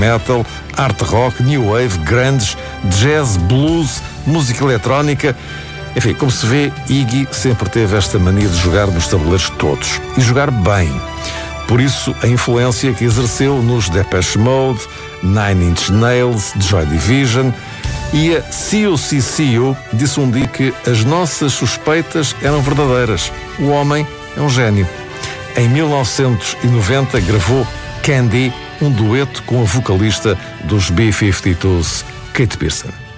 metal, art rock, new wave, grunge, jazz, blues, música eletrónica. Enfim, como se vê, Iggy sempre teve esta mania de jogar nos tabuleiros todos. E jogar bem. Por isso, a influência que exerceu nos Depeche Mode, Nine Inch Nails, Joy Division. E a CU disse um dia que as nossas suspeitas eram verdadeiras. O homem é um gênio. Em 1990 gravou Candy, um dueto com a vocalista dos B-52s, Kate Pearson.